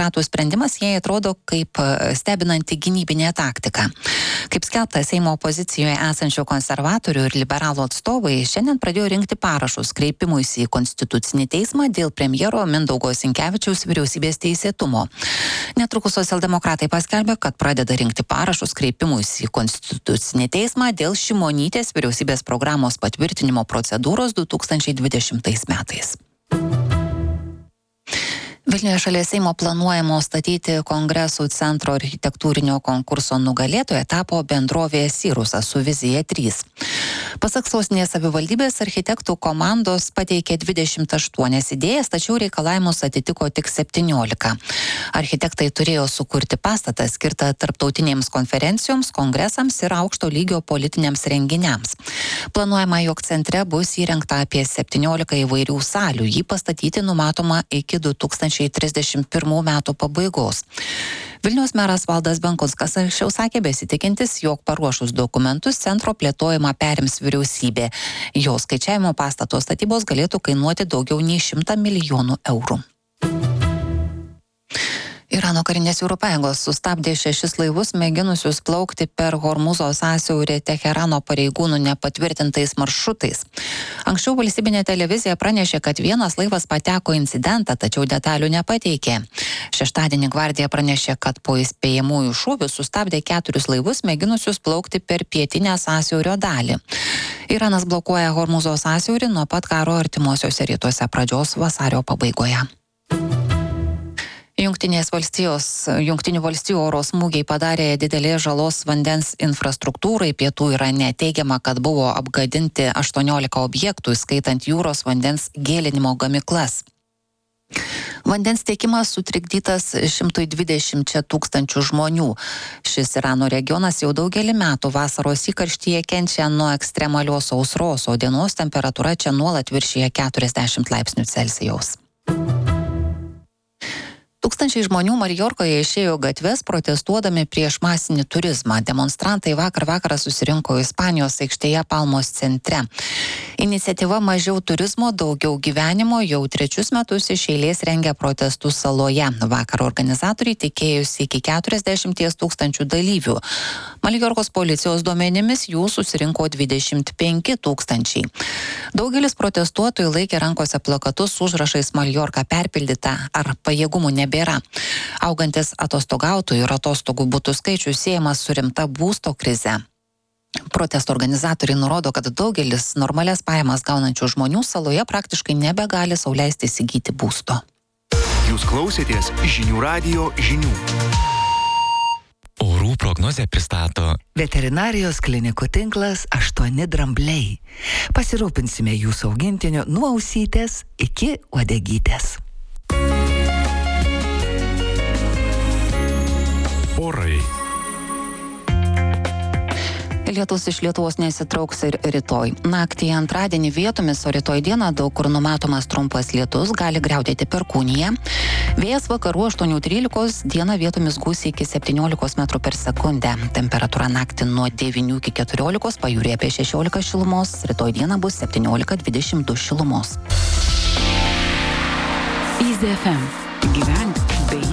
socialdemokratų sprendimas jai atrodo kaip stebinanti gynybinė taktika. Kaip skelbta, Seimo opozicijoje esančių konservatorių ir liberalų atstovai šiandien pradėjo rinkti parašus kreipimuisi į Konstitucinį teismą dėl premjero Mindaugo Sinkevičiaus vyriausybės teisėtumo. Netrukus socialdemokratai paskelbė, kad pradeda rinkti parašus kreipimuisi į Konstitucinį teismą dėl Šimonytės vyriausybės programos patvirtinimo procedūros 2020 metais. Vilniuje šalia Seimo planuojamo statyti Kongresų centro architektūrinio konkurso nugalėtoja tapo bendrovė Sirusas su vizija 3. Pasak sostinės savivaldybės, architektų komandos pateikė 28 idėjas, tačiau reikalavimus atitiko tik 17. Architektai turėjo sukurti pastatą skirtą tarptautinėms konferencijoms, kongresams ir aukšto lygio politiniams renginiams. Planuojama, jog centre bus įrengta apie 17 įvairių salių, jį pastatyti numatoma iki 2031 metų pabaigos. Vilniaus meras Valdas Benkunskas anksčiau sakė besitikintis, jog paruošus dokumentus centro plėtojimą perims vyriausybė. Jo skaičiavimo pastato statybos galėtų kainuoti daugiau nei 100 milijonų eurų. Irano karinės jūrų pajėgos sustabdė 6 laivus mėginusius plaukti per Hormuzo sąsiaurį Teherano pareigūnų nepatvirtintais maršrutais. Anksčiau valstybinė televizija pranešė, kad vienas laivas pateko į incidentą, tačiau detalių nepateikė. Šeštadienį Gvardija pranešė, kad po įspėjamųjų šūvių sustabdė 4 laivus mėginusius plaukti per pietinę sąsiaurio dalį. Iranas blokuoja Hormuzo sąsiaurį nuo pat karo artimuosiuose rytuose pradžios vasario pabaigoje. Jungtinių valstijų oro smūgiai padarė didelės žalos vandens infrastruktūrai. Pietų Irane teigiama, kad buvo apgadinti 18 objektų, skaitant jūros vandens gėlinimo gamyklas. Vandens tiekimas sutrikdytas 120 tūkstančių žmonių. Šis Irano regionas jau daugelį metų vasaros įkarštyje kenčia nuo ekstremalios sausros, o dienos temperatūra čia nuolat viršija 40 laipsnių Celsijaus. Tūkstančiai žmonių Maljorkoje išėjo gatves protestuodami prieš masinį turizmą. Demonstrantai vakarą susirinko Ispanijos aikštėje Palmos centre. Iniciatyva Mažiau turizmo, daugiau gyvenimo jau 3 metus iš eilės rengia protestus saloje. Vakar organizatoriai tikėjusi iki 40 tūkstančių dalyvių. Maljorkos policijos duomenimis jų susirinko 25 tūkstančiai. Daugelis protestuotojų laikė rankose plakatus su užrašais Maljorka perpildyta ar pajėgumų nebėra. Augantis atostogautojų ir atostogų butų skaičius siejamas su rimta būsto krize. Protesto organizatoriai nurodo, kad daugelis normalias pajamas gaunančių žmonių saloje praktiškai nebegali sau leisti įsigyti būsto. Jūs klausėtės Žinių radijo žinių. Orų prognozę pristato Veterinarijos klinikų tinklas 8 drambliai. Pasirūpinsime jūsų augintiniu nuo ausytės iki uodegytės. Orai. Lietus iš Lietuvos nesitrauks ir rytoj. Naktį antradienį vietomis, o rytoj dieną daug kur numatomas trumpas lietus, gali griaudėti perkūnija. Vėjas vakarų 8-13, dieną vietomis gūsiai iki 17 metrų per sekundę. Temperatūra naktį nuo 9 iki 14, pajūryje apie 16 šilumos, rytoj dieną bus 17-22 šilumos. Easy FM. Gyvenk